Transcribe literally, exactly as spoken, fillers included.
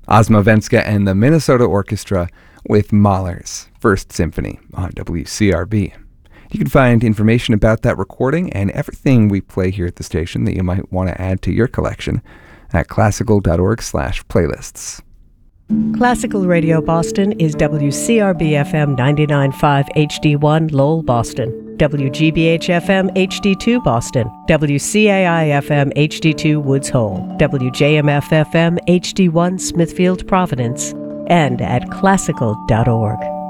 Ozma Venska and the Minnesota Orchestra with Mahler's First Symphony on W C R B. You can find information about that recording and everything we play here at the station that you might want to add to your collection at classical.org slash playlists. Classical Radio Boston is W C R B F M ninety-nine point five H D one Lowell, Boston, W G B H F M H D two Boston, W C A I F M H D two Woods Hole, W J M F F M H D one Smithfield, Providence, and at classical dot org.